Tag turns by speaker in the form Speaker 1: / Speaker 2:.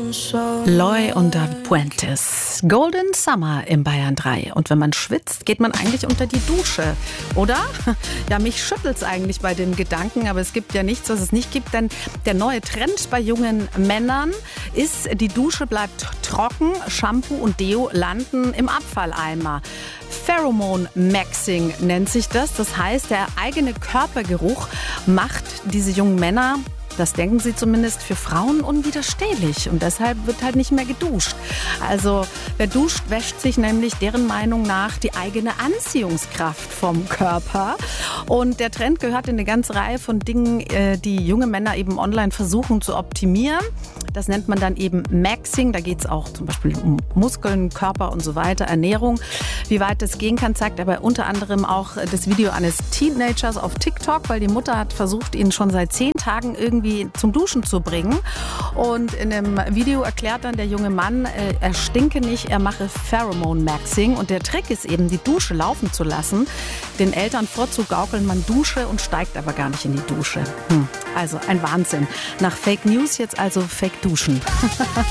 Speaker 1: Loy und David Puentes. Golden Summer im Bayern 3. Und wenn man schwitzt, geht man eigentlich unter die Dusche, oder? Ja, mich schüttelt's eigentlich bei dem Gedanken, aber es gibt ja nichts, was es nicht gibt, denn der neue Trend bei jungen Männern ist, die Dusche bleibt trocken, Shampoo und Deo landen im Abfalleimer. Pheromone Maxing nennt sich das. Das heißt, der eigene Körpergeruch macht diese jungen Männer, das denken sie zumindest, für Frauen unwiderstehlich. Und deshalb wird halt nicht mehr geduscht. Also wer duscht, wäscht sich nämlich deren Meinung nach die eigene Anziehungskraft vom Körper. Und der Trend gehört in eine ganze Reihe von Dingen, die junge Männer eben online versuchen zu optimieren. Das nennt man dann eben Maxing. Da geht es auch zum Beispiel um Muskeln, Körper und so weiter, Ernährung. Wie weit das gehen kann, zeigt aber unter anderem auch das Video eines Teenagers auf TikTok, weil die Mutter hat versucht, ihn schon seit 10 Tagen irgendwie zum Duschen zu bringen. Und in dem Video erklärt dann der junge Mann, er stinke nicht, er mache Pheromone Maxing. Und der Trick ist eben, die Dusche laufen zu lassen, den Eltern vorzugaukeln, man dusche und steigt aber gar nicht in die Dusche. Also ein Wahnsinn. Nach Fake News jetzt also Fake Duschen.